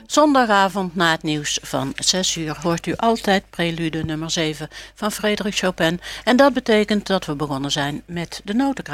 Zondagavond na het nieuws van 6 uur hoort u altijd prelude nummer 7 van Frédéric Chopin. En dat betekent dat we begonnen zijn met de notenkraker.